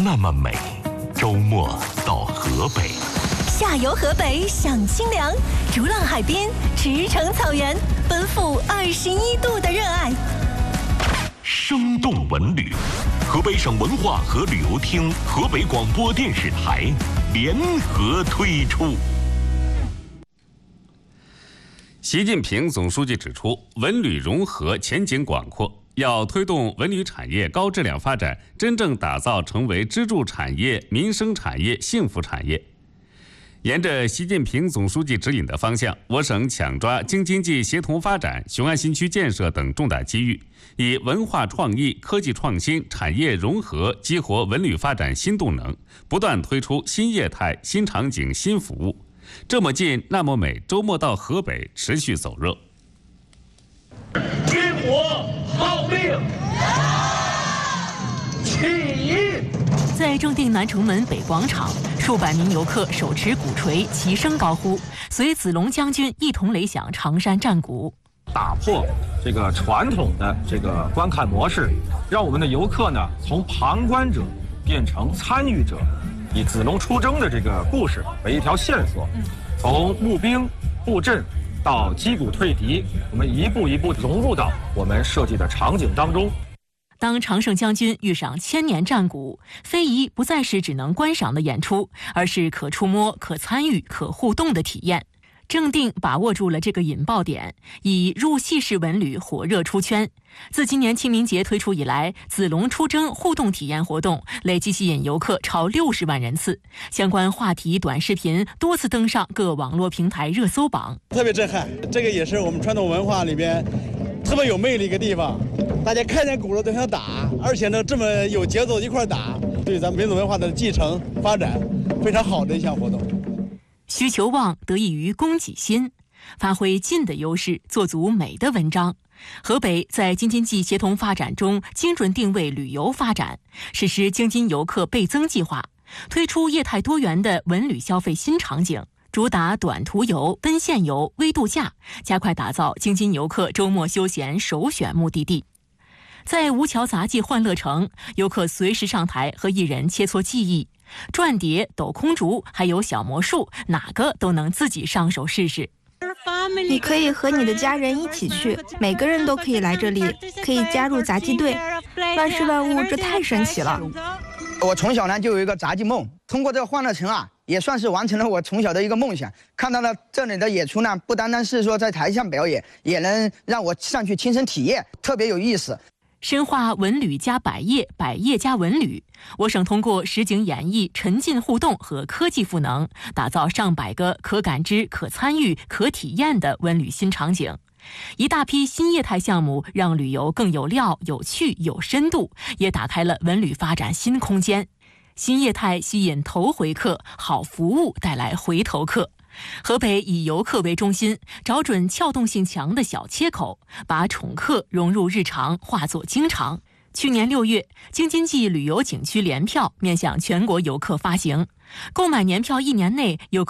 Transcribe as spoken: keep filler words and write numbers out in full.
那么美。周末到河北， 下游河北享清凉，逐浪海滨，驰骋草原，奔赴二十一度的热爱。 生动文旅，河北省文化和旅游厅、河北广播电视台联合推出。 习近平总书记指出，文旅融合前景广阔，要推动文旅产业高质量发展，真正打造成为支柱产业、民生产业、幸福产业。沿着习近平总书记指引的方向，我省抢抓京津冀协同发展、雄安新区建设等重大机遇，以文化创意、科技创新、产业融合激活文旅发展新动能，不断推出新业态、新场景、新服务。这么近，那么美，周末到河北持续走热。 军火号令，起！ 在正定南城门北广场，数百名游客手持鼓槌，齐声高呼，随子龙将军一同擂响长山战鼓， 打破这个传统的这个观看模式，让我们的游客呢从旁观者变成参与者，以子龙出征的这个故事为一条线索，从募兵布阵到击鼓退敌，我们一步一步融入到我们设计的场景当中。 当常胜将军遇上千年战鼓，非遗不再是只能观赏的演出，而是可触摸、可参与、可互动的体验。正定把握住了这个引爆点，以入戏式文旅火热出圈。自今年清明节推出以来，子龙出征互动体验活动累计吸引游客超六十万人次，相关话题短视频多次登上各网络平台热搜榜， 特别震撼。这个也是我们传统文化里边特别有魅力一个地方，大家看见鼓了都想打，而且呢这么有节奏一块打，对咱们民族文化的继承发展非常好的一项活动。 需求旺得益于供给新，发挥近的优势，做足美的文章。河北在京津冀协同发展中精准定位旅游发展，实施京津游客倍增计划，推出业态多元的文旅消费新场景，主打短途游、奔现游、微度假，加快打造京津游客周末休闲首选目的地。在吴桥杂技欢乐城，游客随时上台和艺人切磋技艺，转碟、抖空竹，还有小魔术，哪个都能自己上手试试。 你可以和你的家人一起去，每个人都可以来这里，可以加入杂技队，万事万物，这太神奇了。 我从小呢就有一个杂技梦，通过这个欢乐城啊，也算是完成了我从小的一个梦想。看到了这里的演出呢，不单单是说在台上表演，也能让我上去亲身体验，特别有意思。 深化文旅加百业，百业加文旅。我省通过实景演绎、沉浸互动和科技赋能，打造上百个可感知、可参与、可体验的文旅新场景。一大批新业态项目让旅游更有料、有趣、有深度，也打开了文旅发展新空间。新业态吸引头回客，好服务带来回头客。河北以游客为中心，找准撬动性强的小切口，把宠客融入日常，化作经常。去年六月，京津冀旅游景区联票面向全国游客发行，购买年票一年内，游客